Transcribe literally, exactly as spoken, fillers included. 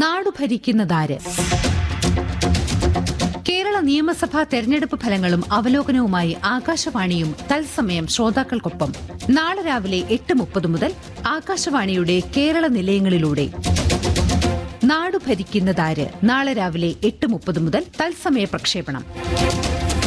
നാടു ഭരിക്കുന്നതാര്? കേരള നിയമസഭാ തെരഞ്ഞെടുപ്പ് ഫലങ്ങളും അവലോകനവുമായി ആകാശവാണിയും തത്സമയം ശ്രോതാക്കൾക്കൊപ്പം നാളെ രാവിലെ എട്ട് മുപ്പത് മുതൽ ആകാശവാണിയുടെ കേരള നിലയങ്ങളിലൂടെ. നാടു ഭരിക്കുന്നതാര് നാളെ രാവിലെ എട്ട് മുപ്പത് മുതൽ തത്സമയ പ്രക്ഷേപണം.